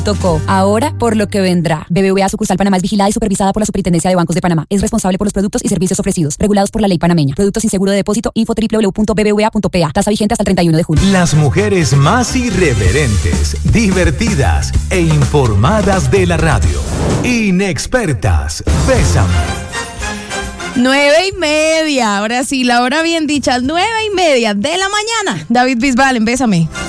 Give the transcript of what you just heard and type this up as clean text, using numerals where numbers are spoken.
bbva.co. Ahora por lo que vendrá. BBVA Sucursal Panamá es vigilada y supervisada por la Superintendencia de Bancos de Panamá. Es responsable por los productos y servicios ofrecidos, regulados por la ley panameña. Productos sin seguro de depósito. Info www.bbva.pa. Tasa vigente hasta el 31 de julio. Las mujeres más irreverentes, divertidas e informadas de la radio. Inexpertas. Bésame. 9:30. Ahora sí, la hora bien dicha. 9:30 de la mañana. David Bisbal, Bésame.